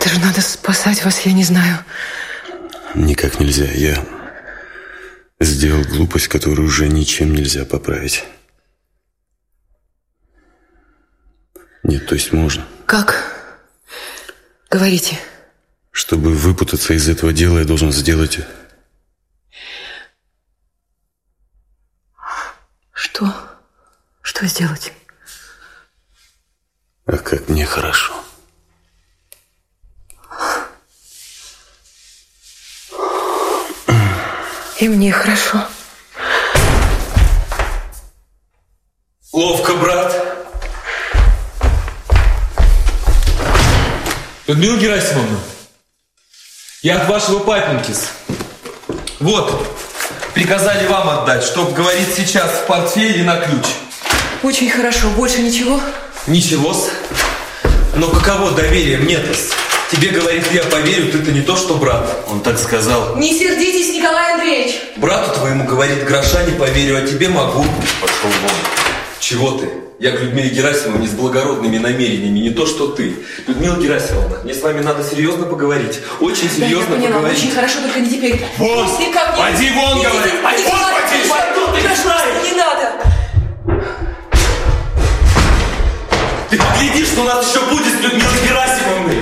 Это же надо спасать вас, я не знаю. Никак нельзя. Я сделал глупость, которую уже ничем нельзя поправить. Нет, то есть можно. Как? Говорите. Чтобы выпутаться из этого дела, я должен сделать... Что? Что сделать? А как мне хорошо. И мне хорошо. Ловко, брат. Людмила Герасимовна, я от вашего папенькис. Вот, приказали вам отдать, чтоб говорить сейчас в портфеле на ключ. Очень хорошо. Больше ничего? Ничего-с. Но каково доверие мне-то-с? Тебе, говорит, я поверю, ты-то не то, что брат. Он так сказал. Не сердитесь, Николай Андреевич. Брату твоему, говорит, гроша не поверю, а тебе могу. Пошел вон. Чего ты? Я к Людмиле Герасимовне с благородными намерениями, не то, что ты. Людмила Герасимовна, мне с вами надо серьезно поговорить. Очень серьезно я поняла, поговорить. очень хорошо, только не теперь. Вон! Если ко мне... Поди вон, говорит! Поди вон, поди! Пойду, ты не знаешь! Не надо! Ты погляди, что у нас еще будет с Людмилой Герасимовной!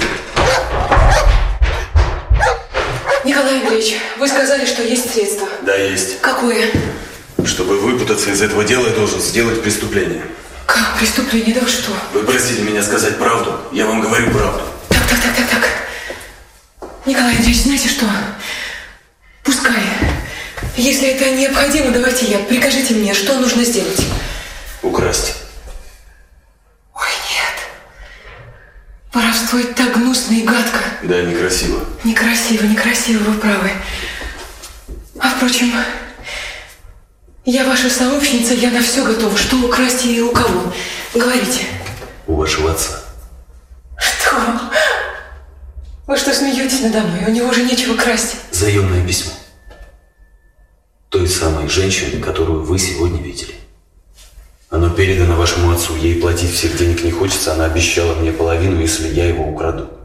Николай Андреевич, вы сказали, что есть средства. Да, есть. Какое? Чтобы выпутаться из этого дела, я должен сделать преступление. Как преступление? Да вы что? Вы просили меня сказать правду. Я вам говорю правду. Так. Николай Андреевич, знаете что? Пускай. Если это необходимо, давайте прикажите мне, что нужно сделать. Украсть. Ой, нет. Воровство это так гнусно и гадко. Да, некрасиво. Некрасиво, вы правы. А впрочем, я ваша сообщница, я на все готова. Что украсть и у кого? Говорите. У вашего отца. Что? Вы что, смеетесь надо мной? У него же нечего красть. Заемное письмо. Той самой женщины, которую вы сегодня видели. Оно передано вашему отцу. Ей платить всех денег не хочется. Она обещала мне половину, если я его украду.